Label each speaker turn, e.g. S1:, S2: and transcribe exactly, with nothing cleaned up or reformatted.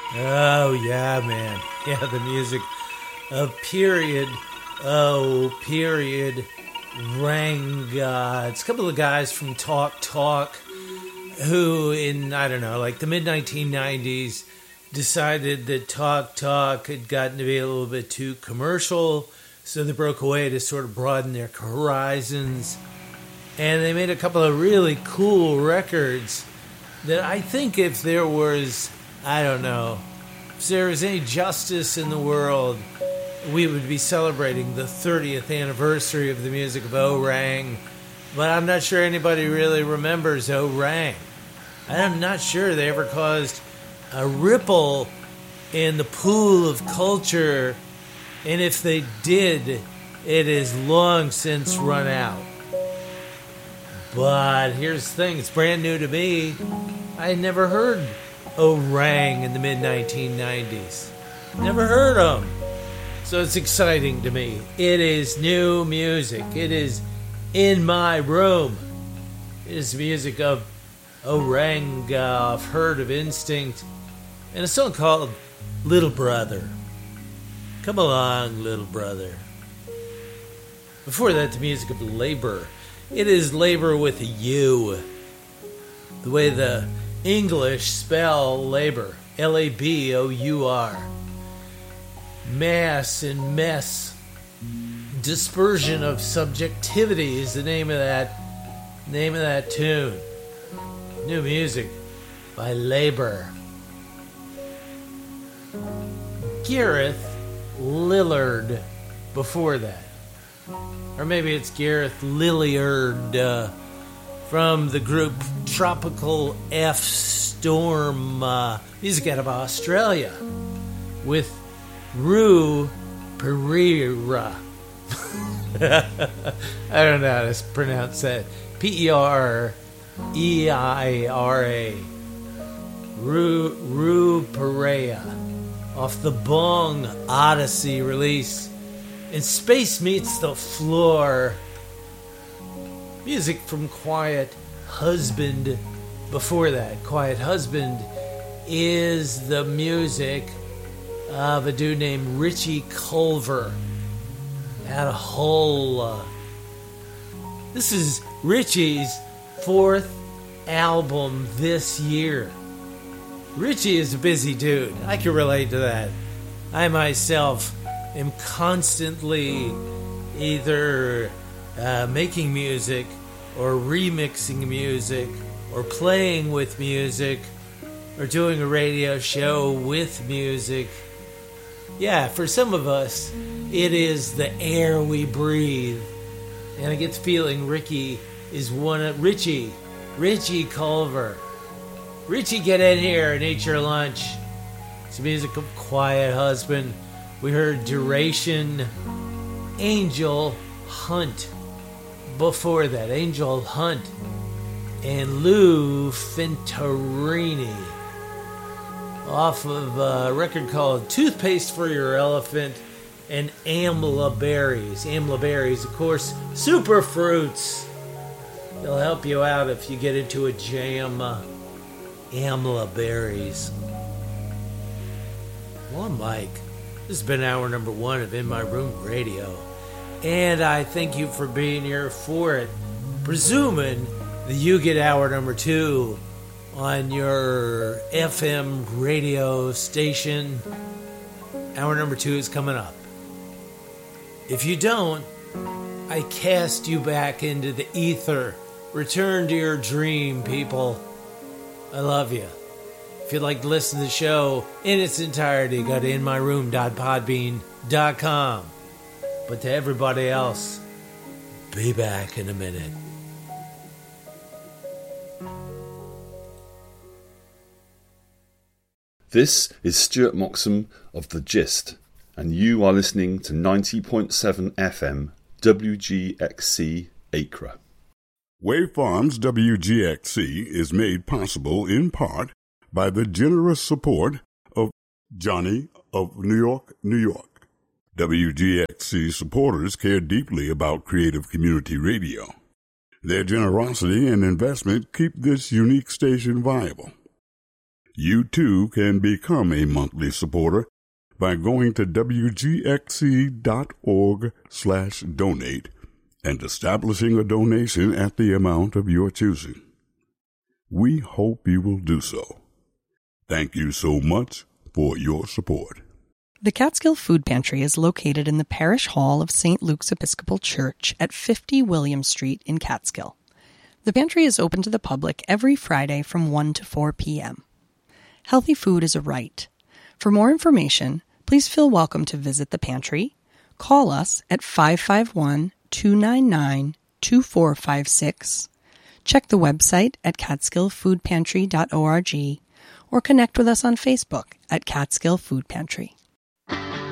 S1: Oh, yeah, man. Yeah, the music of period. Oh, period. Ranga. It's a couple of guys from Talk Talk who, in, I don't know, like the mid nineteen nineties, decided that Talk Talk had gotten to be a little bit too commercial, so they broke away to sort of broaden their horizons. And they made a couple of really cool records that I think if there was, I don't know, if there was any justice in the world, we would be celebrating the thirtieth anniversary of the music of O-Rang. But I'm not sure anybody really remembers O-Rang. I'm not sure they ever caused a ripple in the pool of culture. And if they did, it is long since run out. But here's the thing, it's brand new to me. I had never heard O-Rang in the mid nineteen nineties. Never heard them. So it's exciting to me. It is new music. It is in my room. It is music of O-Rang, uh, Herd of Instinct, and a song called Little Brother. Come along, little brother. Before that, the music of Labor. It is labor with a U. The way the English spell labor. L A B O U R. Mass and mess. Dispersion of subjectivity is the name of that name of that tune. New music by Labor. Gareth Lillard before that. Or maybe it's Gareth Lilliard uh, from the group Tropical F Storm, uh, music out of Australia, with Rue Pereira. I don't know how to pronounce that. P E R E I R A. Rue, Rue Pereira. Off the Bong Odyssey release. And Space Meets the Floor. Music from Quiet Husband. Before that, Quiet Husband is the music of a dude named Richie Culver. Had a whole... Uh, this is Richie's fourth album this year. Richie is a busy dude. I can relate to that. I myself am constantly either uh, making music or remixing music or playing with music or doing a radio show with music. Yeah, for some of us, it is the air we breathe. And I get the feeling Ricky is one of... Richie. Richie Culver. Richie, get in here and eat your lunch. It's music of Quiet Husband. We heard Duration, Angel Hunt. Before that, Angel Hunt and Lou Fintarini. Off of a record called Toothpaste for Your Elephant and Amla Berries. Amla Berries, of course, super fruits. They'll help you out if you get into a jam. Uh, Amla Berries. Well, I'm Mike. This has been hour number one of In My Room Radio. And I thank you for being here for it. Presuming that you get hour number two on your F M radio station. Hour number two is coming up. If you don't, I cast you back into the ether. Return to your dream, people. I love you. If you'd like to listen to the show in its entirety, go to in my room dot podbean dot com. But to everybody else, be back in a minute.
S2: This is Stuart Moxham of The Gist, and you are listening to ninety point seven F M W G X C Acre.
S3: Wave Farms W G X C is made possible in part by the generous support of Johnny of New York, New York. W G X C supporters care deeply about creative community radio. Their generosity and investment keep this unique station viable. You too can become a monthly supporter by going to wgxc.org slash donate and establishing a donation at the amount of your choosing. We hope you will do so. Thank you so much for your support.
S4: The Catskill Food Pantry is located in the Parish Hall of Saint Luke's Episcopal Church at fifty William Street in Catskill. The pantry is open to the public every Friday from one to four p.m. Healthy food is a right. For more information, please feel welcome to visit the pantry, call us at five five one, two nine nine, two four five six, check the website at catskill food pantry dot org, or connect with us on Facebook at Catskill Food Pantry.